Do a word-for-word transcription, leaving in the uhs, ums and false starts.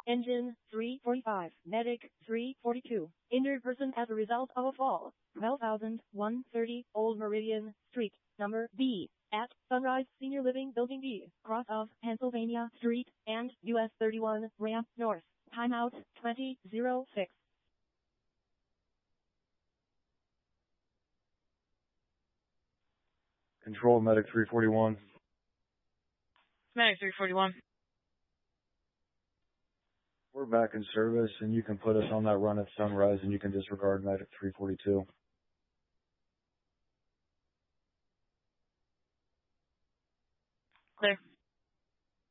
Engine three forty-five. Medic three forty-two. Injured person as a result of a fall. twelve thousand one hundred thirty Old Meridian Street, number B, at Sunrise Senior Living Building D, cross of Pennsylvania Street and U S thirty-one ramp north. Timeout twenty oh six. Control, Medic three forty-one. Medic three forty-one. We're back in service, and you can put us on that run at Sunrise, and you can disregard Medic three forty-two. Clear.